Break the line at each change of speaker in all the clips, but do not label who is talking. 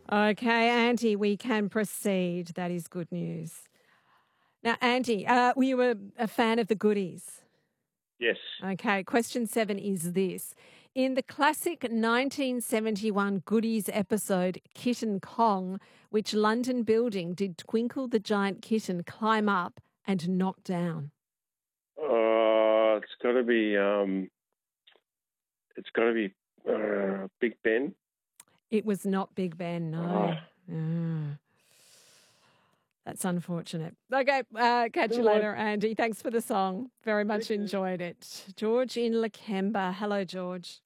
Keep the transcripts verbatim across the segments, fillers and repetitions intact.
Okay, Andy, we can proceed. That is good news. Now, Andy, uh, were you a, a fan of the Goodies?
Yes.
Okay, question seven is this. In the classic nineteen seventy-one Goodies episode Kitten Kong, which London building did Twinkle the Giant Kitten climb up and knock down?
Uh, it's got to be. Um, it's got to be uh, Big Ben.
It was not Big Ben, no.
Oh.
Mm. That's unfortunate. Okay, uh, catch you
Good
later, Andy. Thanks for the song. Very much
Thank you.
enjoyed it. George in Lakemba. Hello, George.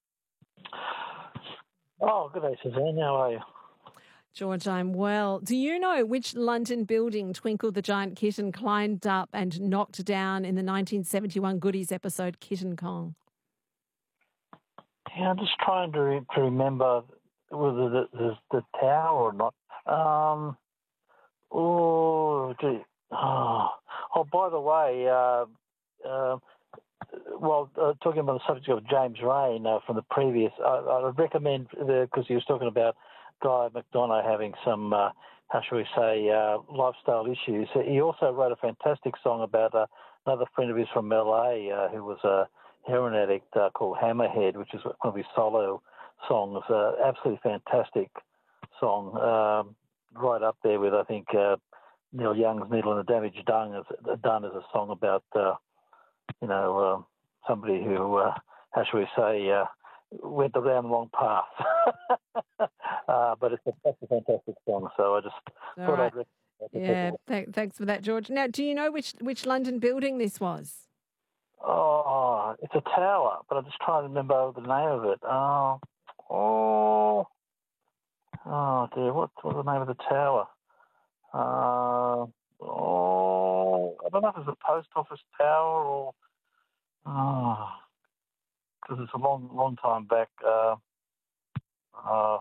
Oh, good day, Suzanne. How are you?
George, I'm well. Do you know which London building Twinkle the Giant Kitten climbed up and knocked down in the nineteen seventy-one Goodies episode Kitten Kong?
Yeah, I'm just trying to, re- to remember whether the, the, the tower or not. Um, oh, gee. Oh, oh, by the way, uh, uh, well, uh, talking about the subject of James Rain uh, from the previous, I, I would recommend, because he was talking about Guy McDonough having some, uh, how shall we say, uh, lifestyle issues. He also wrote a fantastic song about uh, another friend of his from L A uh, who was a heroin addict uh, called Hammerhead, which is one of his solo songs. Uh, absolutely fantastic song, um, right up there with, I think, uh, Neil Young's Needle and the Damage Done as, done as a song about, uh, you know, uh, somebody who, uh, how shall we say, uh, went around the wrong path. uh, but it's a, that's a fantastic song, so I just
All
thought
right.
I'd recommend it to
Yeah,
people.
th- thanks for that, George. Now, do you know which, which London building this was?
Oh, it's a tower, but I'm just trying to remember the name of it. Oh, oh, oh dear, what was the name of the tower? Uh, oh, I don't know if it's a post office tower or, oh, because it's a long, long time back. Uh, uh,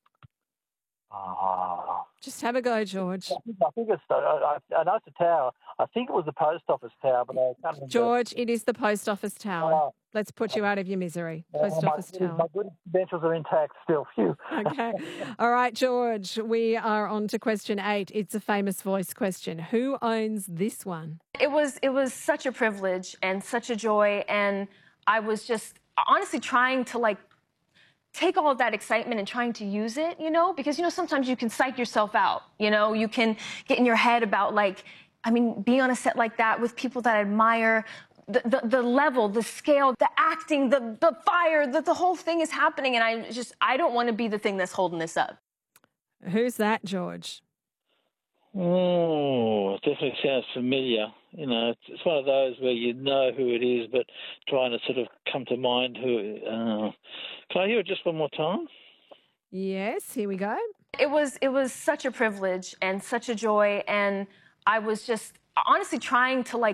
uh,
Just have a go, George.
I think, I think it's, I, I, I know it's a tower. I think it was the post office tower, but I can't remember.
George, it is the post office tower.
Oh.
Let's put you out of your misery. Post
my,
office
my
tower.
good credentials are intact still. Phew.
Okay. All right, George, we are on to question eight. It's a famous voice question. Who owns this one?
It was it was such a privilege and such a joy, and I was just honestly trying to like take all of that excitement and trying to use it, you know, because you know sometimes you can psych yourself out, you know, you can get in your head about like, I mean, being on a set like that with people that I admire. The, the, the level, the scale, the acting, the, the fire, the, the whole thing is happening. And I just, I don't want to be the thing that's holding this up.
Who's that, George?
Oh, it definitely sounds familiar. You know, it's, it's one of those where you know who it is, but trying to sort of come to mind who. Uh, can I hear it just one more time?
Yes, here we go.
It was, it was such a privilege and such a joy. And I was just honestly trying to like